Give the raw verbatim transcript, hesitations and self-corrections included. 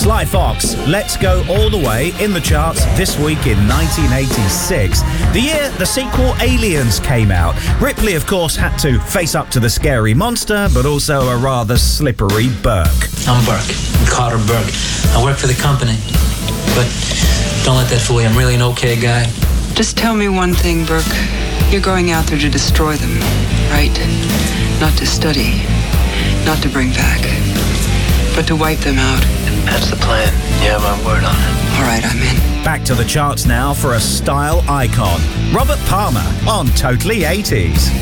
Sly Fox, Let's Go All the Way, in the charts this week in nineteen eighty-six, the year the sequel Aliens came out. Ripley, of course, had to face up to the scary monster, but also a rather slippery Burke. I'm Burke, Carter Burke. I work for the company, but don't let that fool you. I'm really an okay guy. Just tell me one thing, Burke. You're going out there to destroy them, right? Not to study, not to bring back, but to wipe them out. That's the plan. You have my word on it. All right, I'm in. Back to the charts now for a style icon, Robert Palmer on Totally eighties.